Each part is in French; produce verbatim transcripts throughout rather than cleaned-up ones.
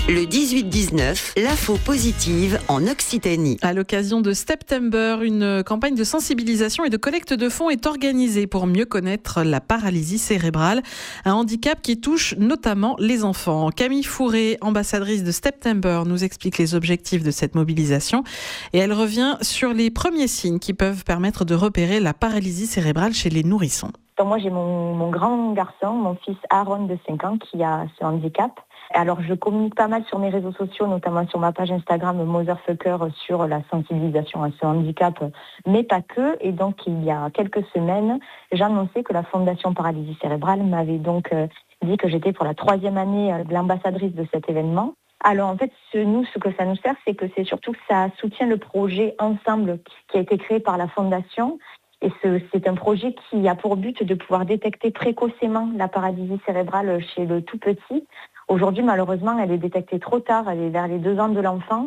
Le dix-huit dix-neuf, l'info positive en Occitanie. À l'occasion de September, une campagne de sensibilisation et de collecte de fonds est organisée pour mieux connaître la paralysie cérébrale, un handicap qui touche notamment les enfants. Camille Fourré, ambassadrice de September, nous explique les objectifs de cette mobilisation et elle revient sur les premiers signes qui peuvent permettre de repérer la paralysie cérébrale chez les nourrissons. Donc moi j'ai mon, mon grand garçon, mon fils Aaron de cinq ans qui a ce handicap. Alors je communique pas mal sur mes réseaux sociaux, notamment sur ma page Instagram Motherfucker sur la sensibilisation à ce handicap, mais pas que. Et donc il y a quelques semaines, j'annonçais que la Fondation Paralysie Cérébrale m'avait donc dit que j'étais pour la troisième année de l'ambassadrice de cet événement. Alors en fait, ce, nous, ce que ça nous sert, c'est que c'est surtout que ça soutient le projet Ensemble qui a été créé par la Fondation. Et ce, c'est un projet qui a pour but de pouvoir détecter précocement la paralysie cérébrale chez le tout petit. Aujourd'hui, malheureusement, elle est détectée trop tard, elle est vers les deux ans de l'enfant.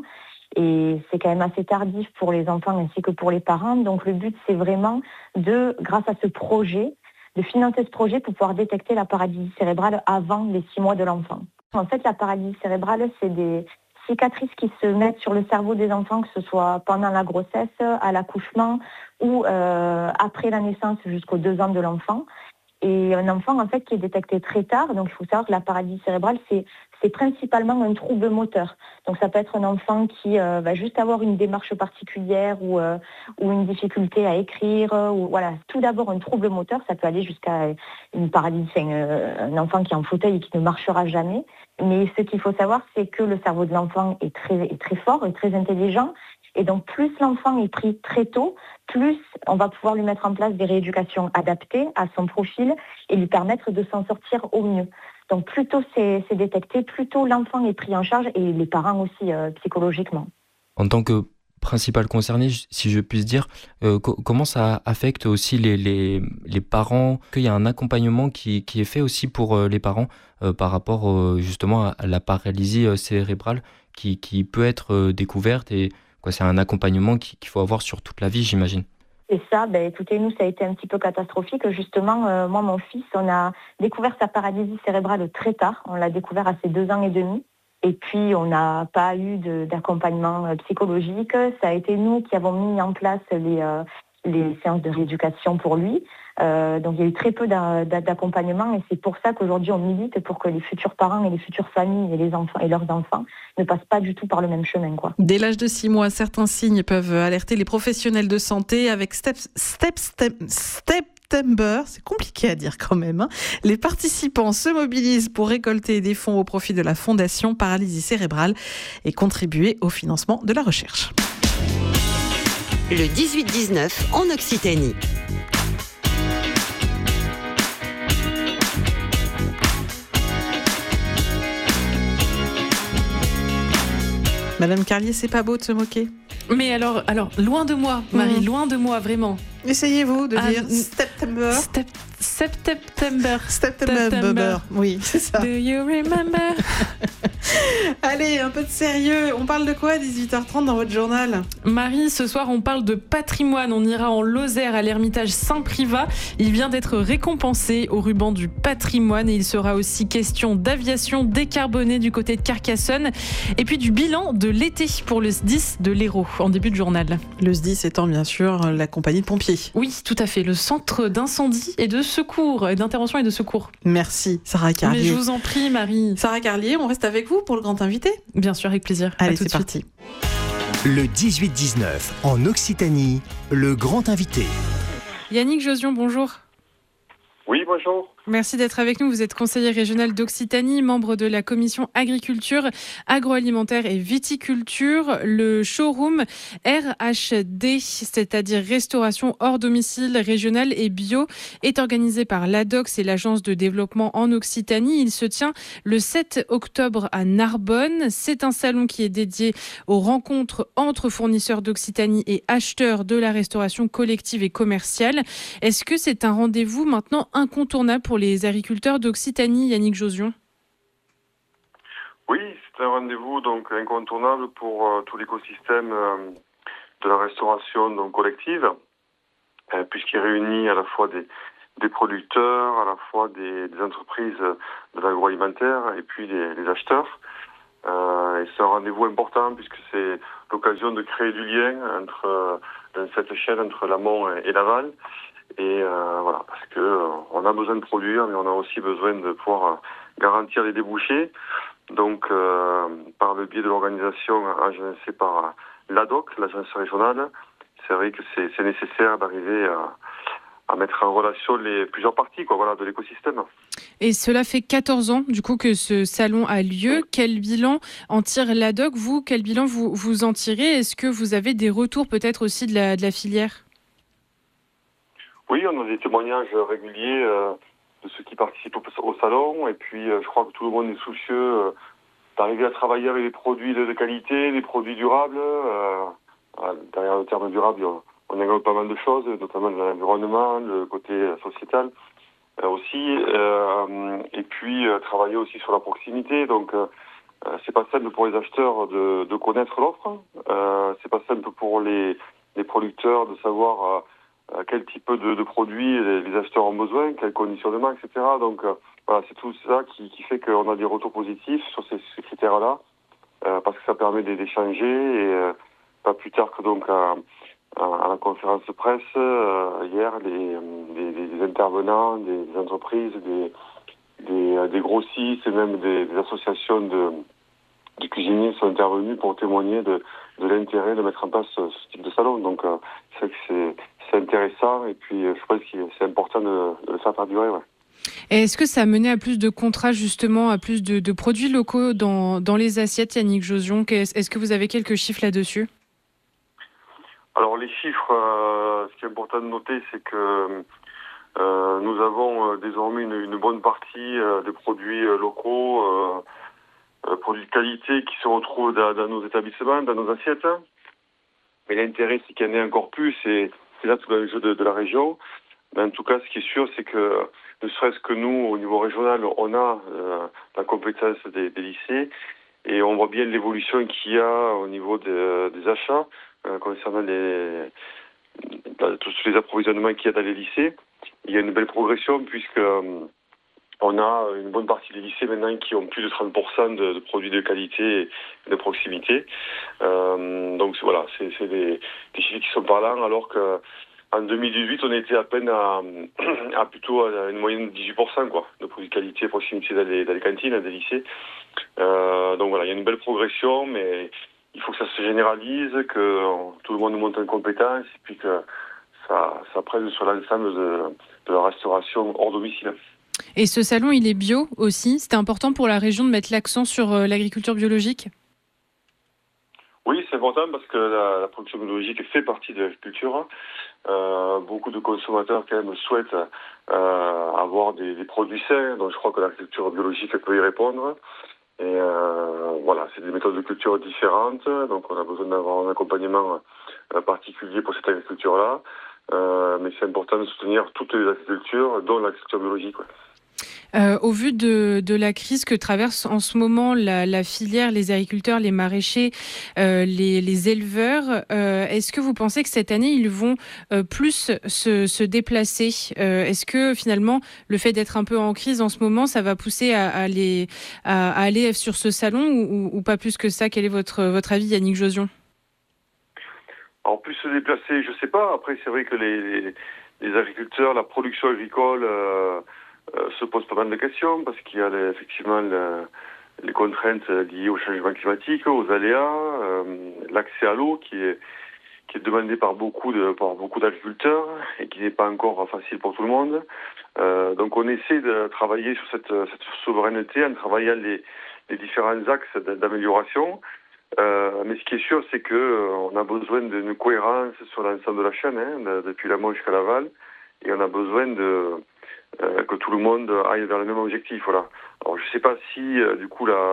Et c'est quand même assez tardif pour les enfants ainsi que pour les parents. Donc le but, c'est vraiment de, grâce à ce projet, de financer ce projet pour pouvoir détecter la paralysie cérébrale avant les six mois de l'enfant. En fait, la paralysie cérébrale, c'est des cicatrices qui se mettent sur le cerveau des enfants, que ce soit pendant la grossesse, à l'accouchement ou euh, après la naissance jusqu'aux deux ans de l'enfant. Et un enfant, en fait, qui est détecté très tard, donc il faut savoir que la paralysie cérébrale, c'est, c'est principalement un trouble moteur. Donc ça peut être un enfant qui euh, va juste avoir une démarche particulière ou, euh, ou une difficulté à écrire. Ou, voilà, tout d'abord un trouble moteur, ça peut aller jusqu'à une paralysie, enfin, euh, un enfant qui est en fauteuil et qui ne marchera jamais. Mais ce qu'il faut savoir, c'est que le cerveau de l'enfant est très, est très fort et très intelligent. Et donc, plus l'enfant est pris très tôt, plus on va pouvoir lui mettre en place des rééducations adaptées à son profil et lui permettre de s'en sortir au mieux. Donc, plus tôt c'est, c'est détecté, plus tôt l'enfant est pris en charge et les parents aussi euh, psychologiquement. En tant que principal concerné, si je puis dire, euh, co- comment ça affecte aussi les, les, les parents? Qu'il y a un accompagnement qui, qui est fait aussi pour euh, les parents euh, par rapport euh, justement à, à la paralysie euh, cérébrale qui, qui peut être euh, découverte et quoi, c'est un accompagnement qui, qu'il faut avoir sur toute la vie, j'imagine. Et ça, ben, écoutez, nous, ça a été un petit peu catastrophique. Justement, euh, moi, mon fils, on a découvert sa paralysie cérébrale très tard. On l'a découvert à ses deux ans et demi. Et puis, on n'a pas eu de, d'accompagnement psychologique. Ça a été nous qui avons mis en place les, euh, les séances de rééducation pour lui. Euh, donc, il y a eu très peu d'a, d'a, d'accompagnement et c'est pour ça qu'aujourd'hui, on milite pour que les futurs parents et les futures familles et les enfants et leurs enfants ne passent pas du tout par le même chemin, quoi. Dès l'âge de six mois, certains signes peuvent alerter les professionnels de santé avec Step, Step, Step, Step. September, c'est compliqué à dire quand même. Hein. Les participants se mobilisent pour récolter des fonds au profit de la Fondation Paralysie Cérébrale et contribuer au financement de la recherche. Le dix-huit dix-neuf en Occitanie. Madame Carlier, c'est pas beau de se moquer. Mais alors, alors loin de moi, Marie, mmh. loin de moi, vraiment. Essayez-vous de ah, dire September. Step, September. September. Oui, c'est ça. Do you remember? Allez, un peu de sérieux. On parle de quoi à dix-huit heures trente dans votre journal? Marie, ce soir, on parle de patrimoine. On ira en Lozère à l'Ermitage Saint-Privat. Il vient d'être récompensé au ruban du patrimoine et il sera aussi question d'aviation décarbonée du côté de Carcassonne et puis du bilan de l'été pour le S D I S de l'Hérault en début de journal. Le S D I S étant bien sûr la compagnie de pompiers. Oui, tout à fait. Le centre d'incendie et de secours, d'intervention et de secours. Merci, Sarah Carlier. Mais je vous en prie, Marie. Sarah Carlier, on reste avec vous pour le grand invité? Bien sûr, avec plaisir. Allez, à tout c'est de suite. parti. Le dix-huit dix-neuf en Occitanie, le grand invité. Yannick Josion, bonjour. Oui, bonjour. Merci d'être avec nous. Vous êtes conseiller régional d'Occitanie, membre de la commission agriculture, agroalimentaire et viticulture. Le showroom R H D, c'est-à-dire restauration hors domicile régionale et bio, est organisé par l'A D O X et l'Agence de développement en Occitanie. Il se tient le sept octobre à Narbonne. C'est un salon qui est dédié aux rencontres entre fournisseurs d'Occitanie et acheteurs de la restauration collective et commerciale. Est-ce que c'est un rendez-vous maintenant incontournable pour les agriculteurs d'Occitanie, Yannick Josion? Oui, c'est un rendez-vous donc incontournable pour euh, tout l'écosystème euh, de la restauration donc collective, euh, puisqu'il réunit à la fois des, des producteurs, à la fois des, des entreprises de l'agroalimentaire et puis des, des acheteurs. Euh, et c'est un rendez-vous important puisque c'est l'occasion de créer du lien entre euh, cette chaîne entre l'amont et, et l'aval. Et euh, voilà, parce que euh, on a besoin de produire, mais on a aussi besoin de pouvoir euh, garantir les débouchés. Donc, euh, par le biais de l'organisation agencée par l'A D O C, l'agence régionale, c'est vrai que c'est, c'est nécessaire d'arriver à, à mettre en relation les plusieurs parties, quoi, voilà, de l'écosystème. Et cela fait quatorze ans, du coup, que ce salon a lieu. Quel bilan en tire l'A D O C, vous? Quel bilan vous, vous en tirez? Est-ce que vous avez des retours peut-être aussi de la, de la filière? Oui, on a des témoignages réguliers euh, de ceux qui participent au, au salon. Et puis, euh, je crois que tout le monde est soucieux euh, d'arriver à travailler avec des produits de, de qualité, des produits durables. Euh, derrière le terme durable, on, on englobe pas mal de choses, notamment l'environnement, le côté sociétal euh, aussi. Euh, et puis, euh, travailler aussi sur la proximité. Donc, euh, c'est pas simple pour les acheteurs de, de connaître l'offre. Euh, c'est pas simple pour les, les producteurs de savoir... Euh, quel type de, de produits les, les acheteurs ont besoin, quels conditionnements, et cetera. Donc euh, voilà, c'est tout ça qui, qui fait qu'on a des retours positifs sur ces, ces critères-là, euh, parce que ça permet d'échanger et euh, pas plus tard que donc à, à, à la conférence de presse euh, hier, les, les, les intervenants, des, des entreprises, des, des, des grossistes et même des, des associations de, de cuisiniers sont intervenus pour témoigner de, de l'intérêt de mettre en place ce, ce type de salon. Donc euh, c'est vrai que c'est c'est intéressant et puis je pense que c'est important de, de le faire perdurer. Ouais. Et est-ce que ça a mené à plus de contrats, justement, à plus de, de produits locaux dans, dans les assiettes, Yannick Josion? Est-ce que vous avez quelques chiffres là-dessus? Alors les chiffres, euh, ce qui est important de noter, c'est que euh, nous avons euh, désormais une, une bonne partie euh, des produits euh, locaux, euh, euh, produits de qualité qui se retrouvent dans, dans nos établissements, dans nos assiettes. Mais l'intérêt, c'est qu'il y en ait encore plus et c'est là tout l'enjeu de, de la région. Mais en tout cas, ce qui est sûr, c'est que ne serait-ce que nous, au niveau régional, on a euh, la compétence des, des lycées et on voit bien l'évolution qu'il y a au niveau de, des achats euh, concernant les, tous les approvisionnements qu'il y a dans les lycées. Il y a une belle progression puisque euh, on a une bonne partie des lycées maintenant qui ont plus de trente pour cent de, de produits de qualité et de proximité. Euh, donc voilà, c'est, c'est des, des chiffres qui sont parlants, alors que en deux mille dix-huit, on était à peine à, à plutôt à une moyenne de dix-huit pour cent quoi, de produits de qualité et proximité dans les, dans les cantines, des lycées. Euh, donc voilà, il y a une belle progression, mais il faut que ça se généralise, que tout le monde monte en compétence et puis que ça, ça prenne sur l'ensemble de, de la restauration hors domicile. Et ce salon, il est bio aussi. C'était important pour la région de mettre l'accent sur euh, l'agriculture biologique? Oui, c'est important parce que la, la production biologique fait partie de l'agriculture. Euh, beaucoup de consommateurs quand même souhaitent euh, avoir des, des produits sains, donc je crois que l'agriculture biologique peut y répondre. Et euh, voilà, c'est des méthodes de culture différentes, donc on a besoin d'avoir un accompagnement euh, particulier pour cette agriculture-là. Euh, mais c'est important de soutenir toutes les agricultures, dont l'agriculture biologique. Ouais. Euh, au vu de, de la crise que traverse en ce moment la, la filière, les agriculteurs, les maraîchers, euh, les, les éleveurs, euh, est-ce que vous pensez que cette année, ils vont euh, plus se, se déplacer? euh, Est-ce que finalement, le fait d'être un peu en crise en ce moment, ça va pousser à, à, les, à, à aller sur ce salon ou, ou pas plus que ça? Quel est votre, votre avis, Yannick Josion? Alors, plus se déplacer, je sais pas. Après, c'est vrai que les, les, les agriculteurs, la production agricole... Euh, Euh, se pose pas mal de questions parce qu'il y a les, effectivement le, les contraintes liées au changement climatique, aux aléas, euh, l'accès à l'eau qui est qui est demandé par beaucoup de par beaucoup d'agriculteurs et qui n'est pas encore facile pour tout le monde. Euh, donc on essaie de travailler sur cette, cette souveraineté en travaillant les, les différents axes d'amélioration. Euh, mais ce qui est sûr, c'est que euh, on a besoin d'une cohérence sur l'ensemble de la chaîne, hein, de, depuis l'amont jusqu'à l'aval, et on a besoin de Euh, que tout le monde aille vers le même objectif. Voilà. Alors je ne sais pas si euh, du coup la,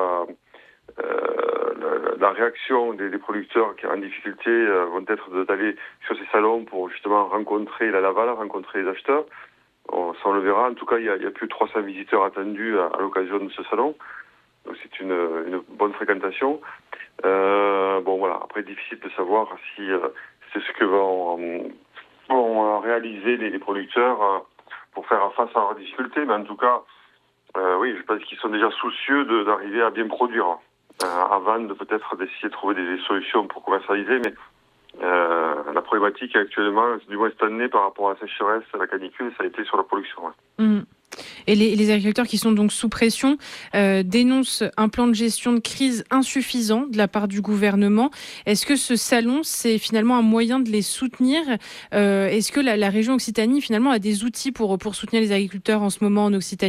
euh, la, la réaction des, des producteurs qui sont en difficulté euh, vont être d'aller sur ces salons pour justement rencontrer la Laval, rencontrer les acheteurs. On, ça on le verra. En tout cas, il y a, il y a plus de trois cents visiteurs attendus à, à l'occasion de ce salon. Donc c'est une, une bonne fréquentation. Euh, bon voilà. Après, difficile de savoir si euh, c'est ce que vont, vont réaliser les, les producteurs. Euh, pour faire face à leurs difficultés, mais en tout cas, euh, oui, je pense qu'ils sont déjà soucieux de, d'arriver à bien produire. euh, avant de peut-être d'essayer de trouver des, des solutions pour commercialiser. Mais euh, la problématique actuellement, du moins cette année par rapport à la sécheresse, à la canicule, ça a été sur la production. Ouais. Mmh. Et les, les agriculteurs qui sont donc sous pression euh, dénoncent un plan de gestion de crise insuffisant de la part du gouvernement. Est-ce que ce salon, c'est finalement un moyen de les soutenir ? euh, Est-ce que la, la région Occitanie, finalement, a des outils pour, pour soutenir les agriculteurs en ce moment en Occitanie ?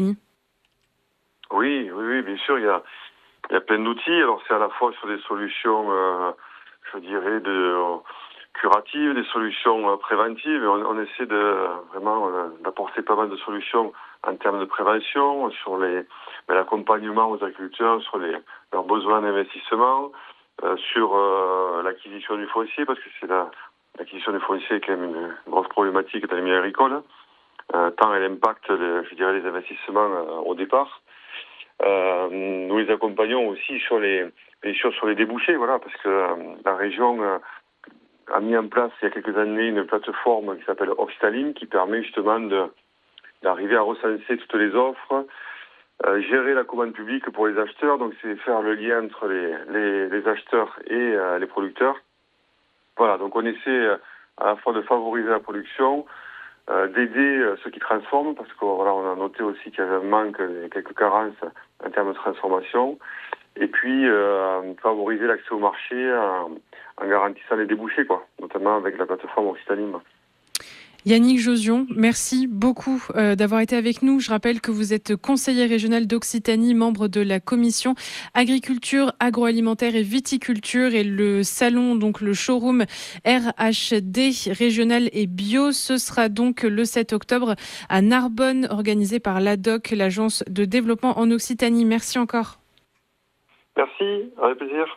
Oui, oui, oui, bien sûr, il y a, il y a plein d'outils. Alors, c'est à la fois sur des solutions, euh, je dirais, de, euh, curatives, des solutions euh, préventives. On, on essaie de vraiment euh, d'apporter pas mal de solutions en termes de prévention, sur les, ben, l'accompagnement aux agriculteurs, sur les, leurs besoins d'investissement, euh, sur euh, l'acquisition du foncier, parce que c'est la, l'acquisition du foncier est quand même une grosse problématique dans les milieux agricoles, euh, tant elle impacte, les, je dirais, les investissements euh, au départ. Euh, nous les accompagnons aussi sur les, bien sûr, sur les débouchés, voilà, parce que euh, la région euh, a mis en place il y a quelques années une plateforme qui s'appelle Occitaline, qui permet justement de d'arriver à recenser toutes les offres, euh, gérer la commande publique pour les acheteurs, donc c'est faire le lien entre les, les, les acheteurs et euh, les producteurs. Voilà, donc on essaie euh, à la fois de favoriser la production, euh, d'aider euh, ceux qui transforment, parce qu'on voilà, on a noté aussi qu'il y avait un manque, quelques carences en termes de transformation, et puis euh, favoriser l'accès au marché en, en garantissant les débouchés, quoi, notamment avec la plateforme Occitanie. Yannick Josion, merci beaucoup euh, d'avoir été avec nous. Je rappelle que vous êtes conseiller régional d'Occitanie, membre de la commission agriculture, agroalimentaire et viticulture, et le salon, donc le showroom R H D régional et bio. Ce sera donc le sept octobre à Narbonne, organisé par l'A D O C, l'agence de développement en Occitanie. Merci encore. Merci, avec plaisir.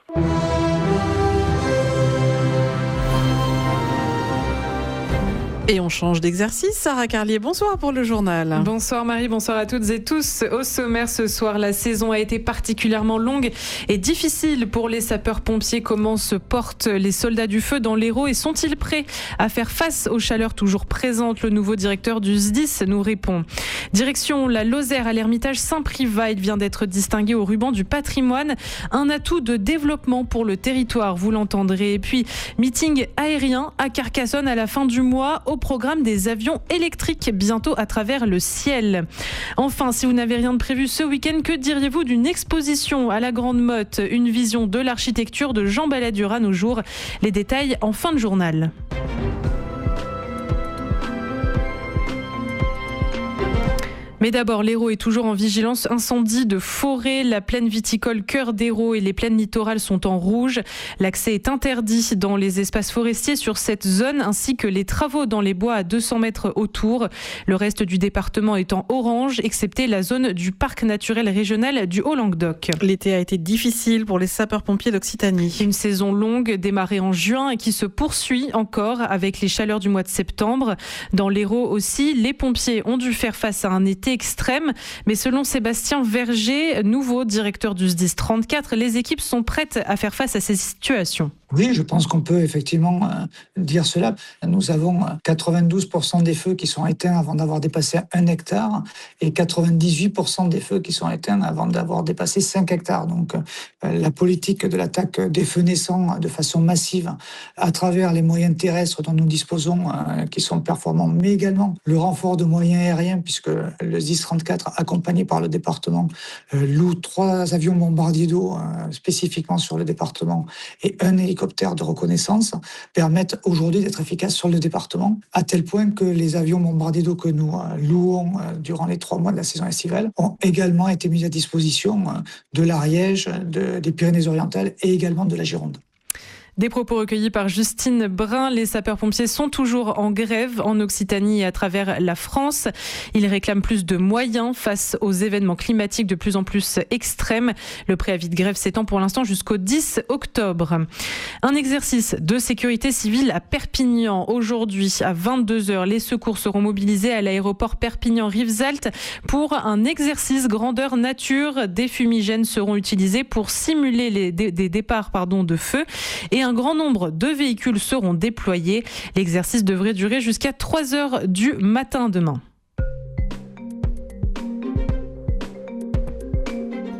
Et on change d'exercice. Sarah Carlier, bonsoir pour le journal. Bonsoir Marie, bonsoir à toutes et tous. Au sommaire ce soir, la saison a été particulièrement longue et difficile pour les sapeurs-pompiers. Comment se portent les soldats du feu dans l'Hérault et sont-ils prêts à faire face aux chaleurs toujours présentes ? Le nouveau directeur du S D I S nous répond. Direction la Lozère à l'Ermitage Saint-Privat. Il vient d'être distingué au ruban du patrimoine. Un atout de développement pour le territoire, vous l'entendrez. Et puis, meeting aérien à Carcassonne à la fin du mois. Au programme des avions électriques bientôt à travers le ciel. Enfin, si vous n'avez rien de prévu ce week-end, que diriez-vous d'une exposition à la Grande Motte, une vision de l'architecture de Jean Balladur à nos jours? Les détails en fin de journal. Mais d'abord, l'Hérault est toujours en vigilance incendie de forêt. La plaine viticole Cœur d'Hérault et les plaines littorales sont en rouge. L'accès est interdit dans les espaces forestiers sur cette zone, ainsi que les travaux dans les bois à deux cents mètres autour. Le reste du département est en orange, excepté la zone du parc naturel régional du Haut-Languedoc. L'été a été difficile pour les sapeurs-pompiers d'Occitanie. Une saison longue démarrée en juin et qui se poursuit encore avec les chaleurs du mois de septembre. Dans l'Hérault aussi, les pompiers ont dû faire face à un été extrême, mais selon Sébastien Verger, nouveau directeur du S D I S trente-quatre, les équipes sont prêtes à faire face à ces situations. Oui, je pense qu'on peut effectivement euh, dire cela. Nous avons quatre-vingt-douze pour cent des feux qui sont éteints avant d'avoir dépassé un hectare et quatre-vingt-dix-huit pour cent des feux qui sont éteints avant d'avoir dépassé cinq hectares. Donc euh, la politique de l'attaque des feux naissants de façon massive à travers les moyens terrestres dont nous disposons, euh, qui sont performants, mais également le renfort de moyens aériens, puisque le S D I S trente-quatre, accompagné par le département, euh, loue trois avions bombardiers d'eau euh, spécifiquement sur le département et un hélicoptère de reconnaissance, permettent aujourd'hui d'être efficaces sur le département, à tel point que les avions bombardiers d'eau que nous euh, louons euh, durant les trois mois de la saison estivale ont également été mis à disposition euh, de l'Ariège, de, des Pyrénées-Orientales et également de la Gironde. Des propos recueillis par Justine Brun. Les sapeurs-pompiers sont toujours en grève en Occitanie et à travers la France. Ils réclament plus de moyens face aux événements climatiques de plus en plus extrêmes. Le préavis de grève s'étend pour l'instant jusqu'au dix octobre. Un exercice de sécurité civile à Perpignan. Aujourd'hui, à vingt-deux heures, les secours seront mobilisés à l'aéroport Perpignan-Rivesaltes pour un exercice grandeur nature. Des fumigènes seront utilisés pour simuler les, des, des départs pardon, de feu et un grand nombre de véhicules seront déployés. L'exercice devrait durer jusqu'à trois heures du matin demain.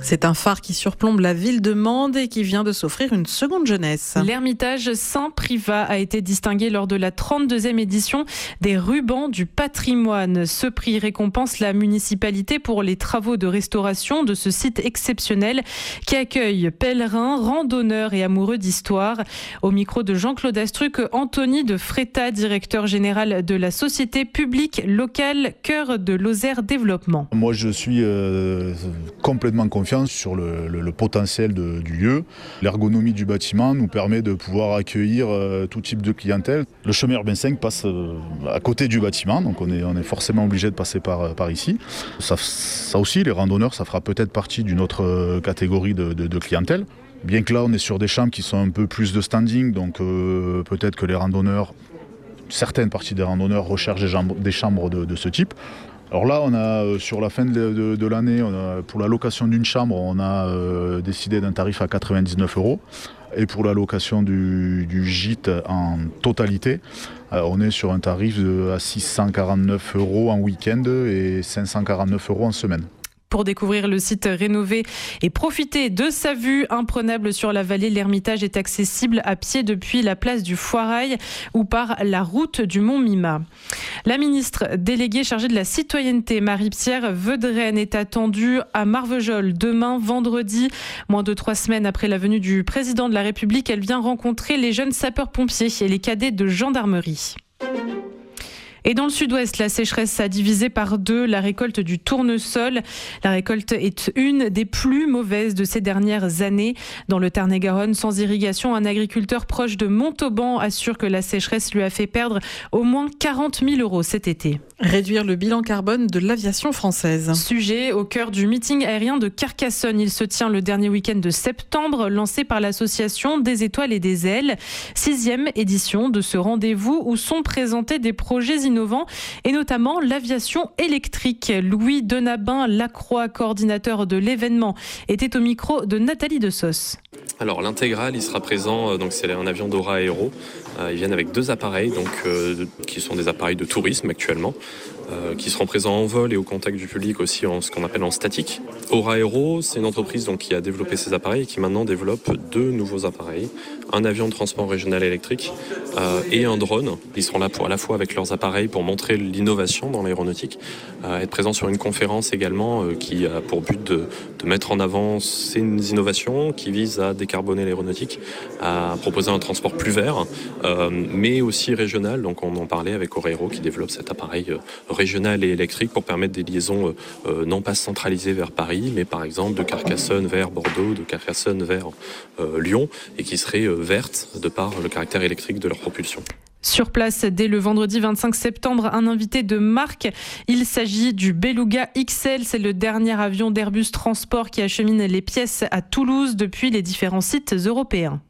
C'est un phare qui surplombe la ville de Mende et qui vient de s'offrir une seconde jeunesse. L'Ermitage Saint-Privat a été distingué lors de la trente-deuxième édition des Rubans du patrimoine. Ce prix récompense la municipalité pour les travaux de restauration de ce site exceptionnel qui accueille pèlerins, randonneurs et amoureux d'histoire. Au micro de Jean-Claude Astruc, Anthony de Fréta, directeur général de la société publique locale Cœur de Lozère Développement. Moi, je suis euh, complètement confiant sur le, le, le potentiel de, du lieu. L'ergonomie du bâtiment nous permet de pouvoir accueillir euh, tout type de clientèle. Le chemin urbain cinq passe euh, à côté du bâtiment, donc on est, on est forcément obligé de passer par, par ici. Ça, ça aussi, les randonneurs, ça fera peut-être partie d'une autre catégorie de, de, de clientèle. Bien que là, on est sur des chambres qui sont un peu plus de standing, donc euh, peut-être que les randonneurs, certaines parties des randonneurs recherchent des chambres, des chambres de, de ce type. Alors là, on a sur la fin de, de, de l'année, on a, pour la location d'une chambre, on a euh, décidé d'un tarif à quatre-vingt-dix-neuf euros. Et pour la location du, du gîte en totalité, euh, on est sur un tarif de, à six cent quarante-neuf euros en week-end et cinq cent quarante-neuf euros en semaine. Pour découvrir le site rénové et profiter de sa vue imprenable sur la vallée, l'Ermitage est accessible à pied depuis la place du Foirail ou par la route du Mont-Mima. La ministre déléguée chargée de la citoyenneté, Marie-Pierre Vedrenne, est attendue à Marvejols demain, vendredi. Moins de trois semaines après la venue du président de la République, elle vient rencontrer les jeunes sapeurs-pompiers et les cadets de gendarmerie. Et dans le sud-ouest, la sécheresse a divisé par deux la récolte du tournesol. La récolte est une des plus mauvaises de ces dernières années. Dans le Tarn-et-Garonne, sans irrigation, un agriculteur proche de Montauban assure que la sécheresse lui a fait perdre au moins quarante mille euros cet été. Réduire le bilan carbone de l'aviation française. Sujet au cœur du meeting aérien de Carcassonne. Il se tient le dernier week-end de septembre, lancé par l'association des Étoiles et des Ailes. Sixième édition de ce rendez-vous où sont présentés des projets innovants et notamment l'aviation électrique. Louis Denabin-Lacroix, coordinateur de l'événement, était au micro de Nathalie Dessos. Alors l'intégral, il sera présent, donc c'est un avion d'Aura Aero. Ils viennent avec deux appareils, donc euh, qui sont des appareils de tourisme actuellement, euh, qui seront présents en vol et au contact du public aussi en ce qu'on appelle en statique. Aura Aero, c'est une entreprise donc, qui a développé ces appareils et qui maintenant développe deux nouveaux appareils, un avion de transport régional électrique euh, et un drone. Ils seront là pour à la fois avec leurs appareils pour montrer l'innovation dans l'aéronautique, euh, être présents sur une conférence également euh, qui a pour but de, de mettre en avant ces innovations qui visent à décarboner l'aéronautique, à proposer un transport plus vert, euh, mais aussi régional. Donc on en parlait avec Aura Aero qui développe cet appareil euh, régional et électrique pour permettre des liaisons euh, non pas centralisées vers Paris, mais par exemple de Carcassonne vers Bordeaux, de Carcassonne vers euh, Lyon, et qui seraient euh, vertes de par le caractère électrique de leur propulsion. Sur place, dès le vendredi vingt-cinq septembre, un invité de marque. Il s'agit du Beluga X L. C'est le dernier avion d'Airbus Transport qui achemine les pièces à Toulouse depuis les différents sites européens.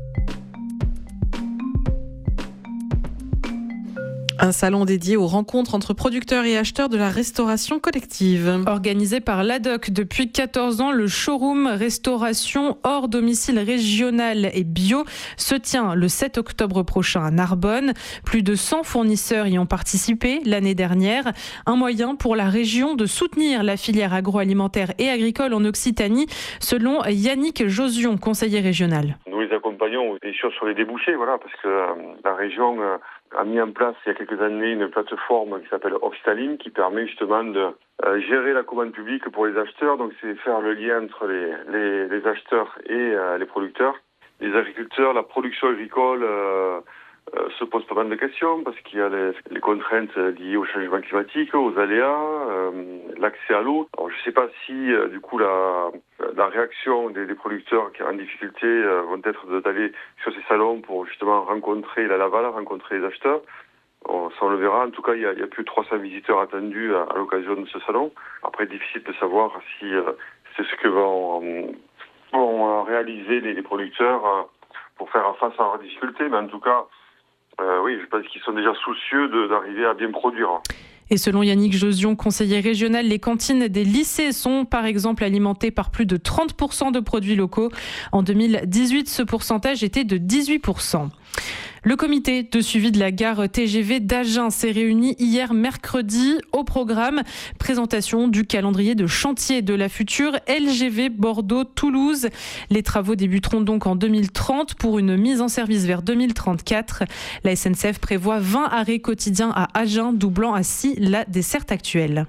Un salon dédié aux rencontres entre producteurs et acheteurs de la restauration collective. Organisé par l'A D O C depuis quatorze ans, le showroom restauration hors domicile régional et bio se tient le sept octobre prochain à Narbonne. Plus de cent fournisseurs y ont participé l'année dernière. Un moyen pour la région de soutenir la filière agroalimentaire et agricole en Occitanie, selon Yannick Josion, conseiller régional. Nous les accompagnons bien sûr sur les débouchés, voilà, parce que euh, la région euh, a mis en place il y a quelques années une plateforme qui s'appelle Oxtaline qui permet justement de euh, gérer la commande publique pour les acheteurs. Donc c'est faire le lien entre les, les, les acheteurs et euh, les producteurs. Les agriculteurs, la production agricole euh, euh, se pose pas mal de questions parce qu'il y a les, les contraintes liées au changement climatique, aux aléas, euh, l'accès à l'eau. Alors je ne sais pas si euh, du coup la, la réaction des, des producteurs qui sont en difficulté euh, vont être d'aller sur ces salons pour justement rencontrer la Laval, rencontrer les acheteurs. On, ça on le verra. En tout cas, il y a, il y a plus de trois cents visiteurs attendus à, à l'occasion de ce salon. Après, difficile de savoir si euh, c'est ce que vont, vont réaliser les, les producteurs euh, pour faire face à leurs difficultés. Mais en tout cas, euh, oui, je pense qu'ils sont déjà soucieux de, d'arriver à bien produire. Et selon Yannick Josion, conseiller régional, les cantines des lycées sont par exemple alimentées par plus de trente pour cent de produits locaux. En deux mille dix-huit, ce pourcentage était de dix-huit pour cent. Le comité de suivi de la gare T G V d'Agen s'est réuni hier mercredi. Au programme, présentation du calendrier de chantier de la future L G V Bordeaux-Toulouse. Les travaux débuteront donc en deux mille trente pour une mise en service vers deux mille trente-quatre. La S N C F prévoit vingt arrêts quotidiens à Agen, doublant ainsi la desserte actuelle.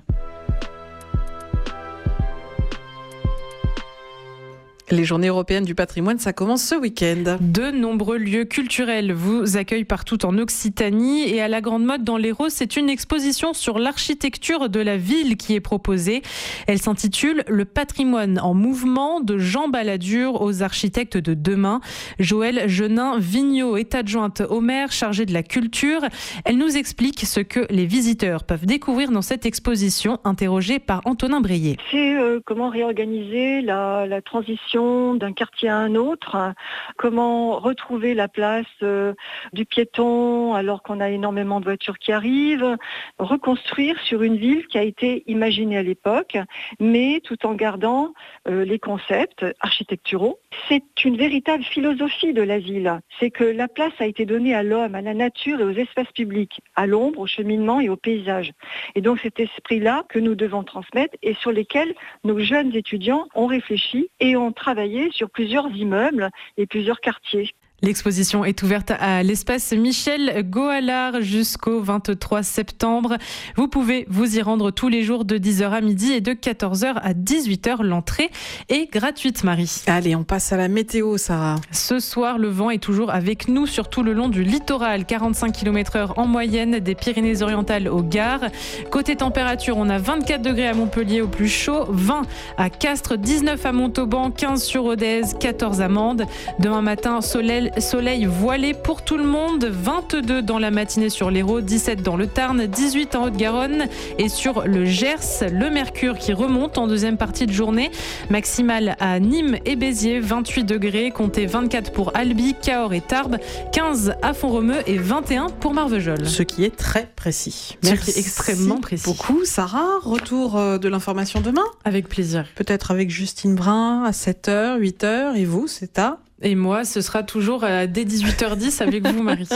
Les journées européennes du patrimoine, ça commence ce week-end. De nombreux lieux culturels vous accueillent partout en Occitanie et à la Grande Motte dans l'Hérault, c'est une exposition sur l'architecture de la ville qui est proposée. Elle s'intitule « Le patrimoine en mouvement de Jean Balladur aux architectes de demain ». Joëlle Genin-Vigneault est adjointe au maire chargée de la culture. Elle nous explique ce que les visiteurs peuvent découvrir dans cette exposition, interrogée par Antonin Breillet. C'est euh, comment réorganiser la, la transition d'un quartier à un autre, comment retrouver la place euh, du piéton alors qu'on a énormément de voitures qui arrivent, reconstruire sur une ville qui a été imaginée à l'époque, mais tout en gardant euh, les concepts architecturaux. C'est une véritable philosophie de la ville, c'est que la place a été donnée à l'homme, à la nature et aux espaces publics, à l'ombre, au cheminement et au paysage. Et donc cet esprit-là que nous devons transmettre et sur lesquels nos jeunes étudiants ont réfléchi et ont travaillé sur plusieurs immeubles et plusieurs quartiers. L'exposition est ouverte à l'espace Michel Goalard jusqu'au vingt-trois septembre. Vous pouvez vous y rendre tous les jours de dix heures à midi et de quatorze heures à dix-huit heures. L'entrée est gratuite, Marie. Allez, on passe à la météo, Sarah. Ce soir, le vent est toujours avec nous sur tout le long du littoral. quarante-cinq kilomètres heure en moyenne des Pyrénées-Orientales aux gares. Côté température, on a vingt-quatre degrés à Montpellier au plus chaud, vingt à Castres, dix-neuf à Montauban, quinze sur Rodez, quatorze à Mende. Demain matin, soleil Soleil voilé pour tout le monde, vingt-deux dans la matinée sur l'Hérault, dix-sept dans le Tarn, dix-huit en Haute-Garonne et sur le Gers, le mercure qui remonte en deuxième partie de journée. Maximal à Nîmes et Béziers, vingt-huit degrés, comptez vingt-quatre pour Albi, Cahors et Tarbes, quinze à Font-Romeu et vingt et un pour Marvejols. Ce qui est très précis. Ce qui est extrêmement précis. Beaucoup, Sarah. Retour de l'information demain. Avec plaisir. Peut-être avec Justine Brun à sept heures, huit heures. Et vous, c'est à... Et moi, ce sera toujours euh, dès dix-huit heures dix avec vous, Marie.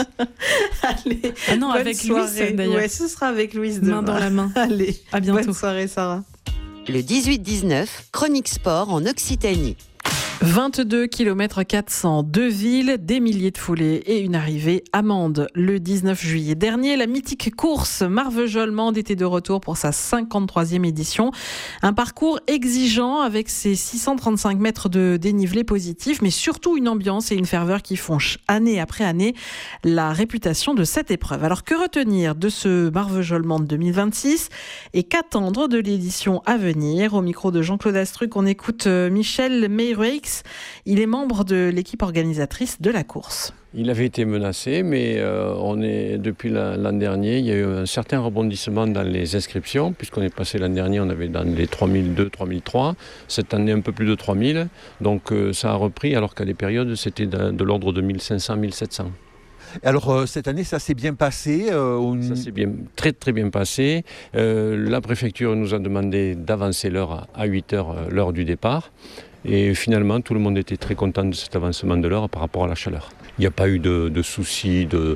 Allez, ah non, bonne avec soirée. Louise, d'ailleurs. Ouais, ce sera avec Louise demain. Main dans la main. Allez, à bientôt. Bonne soirée, Sarah. Le dix-huit dix-neuf, Chronique Sport en Occitanie. vingt-deux kilomètres quatre cents, deux villes, des milliers de foulées et une arrivée à Mende. Le dix-neuf juillet dernier, la mythique course Marvejols-Mende était de retour pour sa cinquante-troisième édition. Un parcours exigeant avec ses six cent trente-cinq mètres de dénivelé positif, mais surtout une ambiance et une ferveur qui font année après année la réputation de cette épreuve. Alors que retenir de ce Marvejols-Mende deux mille vingt-six et qu'attendre de l'édition à venir? Au micro de Jean-Claude Astruc, on écoute Michel Meyrueix. Il est membre de l'équipe organisatrice de la course. Il avait été menacé, mais euh, on est, depuis la, l'an dernier, il y a eu un certain rebondissement dans les inscriptions, puisqu'on est passé l'an dernier, on avait dans les trois mille deux, trois mille trois, cette année un peu plus de trois mille, donc euh, ça a repris, alors qu'à des périodes, c'était de, de l'ordre de mille cinq cents, mille sept cents. Alors euh, cette année, ça s'est bien passé euh, on... Ça s'est bien, très très bien passé. Euh, la préfecture nous a demandé d'avancer l'heure à, à huit heures, euh, l'heure du départ. Et finalement, tout le monde était très content de cet avancement de l'heure par rapport à la chaleur. Il n'y a pas eu de, de soucis, de,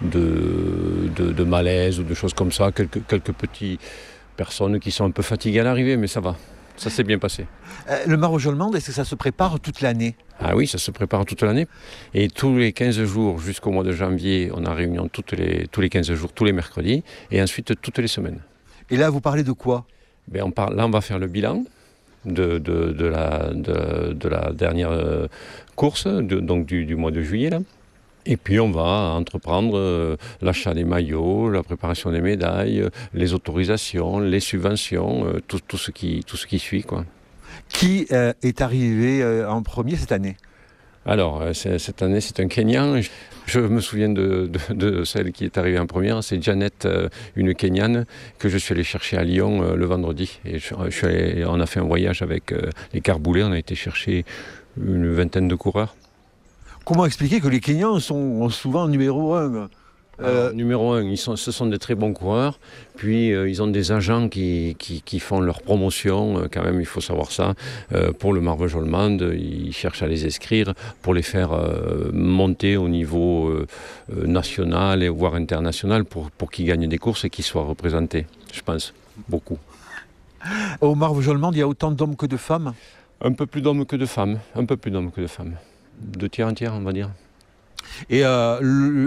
de, de, de malaise ou de choses comme ça. Quelques, quelques petites personnes qui sont un peu fatiguées à l'arrivée, mais ça va. Ça s'est bien passé. Euh, le Marvejols-Mende, est-ce que ça se prépare toute l'année ? Ah oui, ça se prépare toute l'année. Et tous les quinze jours, jusqu'au mois de janvier, on a réunion toutes les, tous les quinze jours, tous les mercredis, et ensuite toutes les semaines. Et là, vous parlez de quoi ? Ben, on parle, là, on va faire le bilan. De, de, de, la, de, de la dernière course, de, donc du, du mois de juillet. Là. Et puis on va entreprendre euh, l'achat des maillots, la préparation des médailles, les autorisations, les subventions, euh, tout, tout, ce qui, tout ce qui suit, quoi. Qui euh, est arrivé euh, en premier cette année ? Alors, c'est, cette année, c'est un Kenyan. Je me souviens de, de, de celle qui est arrivée en première. C'est Janet, une Kenyane, que je suis allé chercher à Lyon euh, le vendredi. Et je, je suis allé, on a fait un voyage avec euh, les Carboulets. On a été chercher une vingtaine de coureurs. Comment expliquer que les Kenyans sont souvent numéro un ? Alors, numéro un, ils sont, ce sont des très bons coureurs. Puis euh, ils ont des agents qui, qui, qui font leur promotion, euh, quand même il faut savoir ça, euh, pour le Marvejols-Mende. Ils cherchent à les inscrire pour les faire euh, monter au niveau euh, national et voire international pour, pour qu'ils gagnent des courses et qu'ils soient représentés, je pense, beaucoup. Au Marvejols-Mende, il y a autant d'hommes que de femmes ? Un peu plus d'hommes que de femmes, un peu plus d'hommes que de femmes. Deux tiers, un tiers, on va dire. Et euh, le,